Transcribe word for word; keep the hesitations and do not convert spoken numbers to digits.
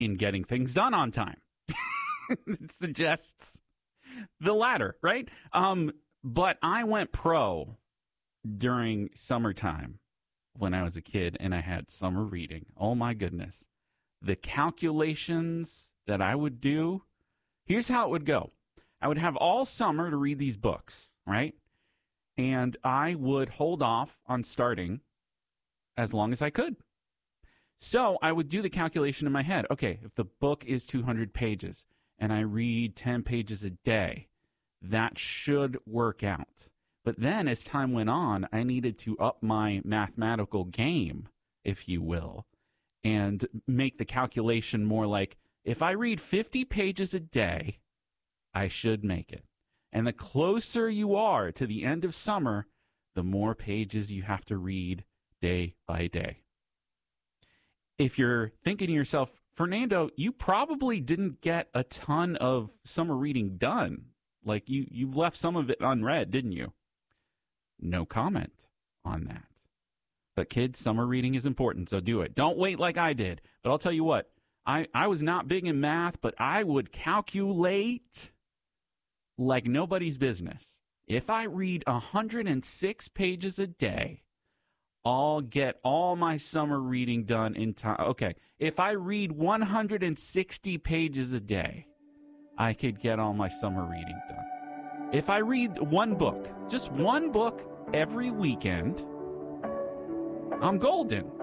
in getting things done on time. It suggests the latter, right? Um, but I went pro during summertime when I was a kid and I had summer reading. Oh, my goodness. The calculations that I would do, here's how it would go. I would have all summer to read these books, right? And I would hold off on starting as long as I could. So I would do the calculation in my head. Okay, if the book is two hundred pages and I read ten pages a day, that should work out. But then as time went on, I needed to up my mathematical game, if you will, and make the calculation more like, if I read fifty pages a day, I should make it. And the closer you are to the end of summer, the more pages you have to read day by day. If you're thinking to yourself, Fernando, you probably didn't get a ton of summer reading done. Like you, you left some of it unread, didn't you? No comment on that. But kids, summer reading is important, so do it. Don't wait like I did. But I'll tell you what, I, I was not big in math, but I would calculate like nobody's business. If I read one hundred six pages a day, I'll get all my summer reading done in time. Okay, if I read one hundred sixty pages a day, I could get all my summer reading done. If I read one book, just one book every weekend, I'm golden.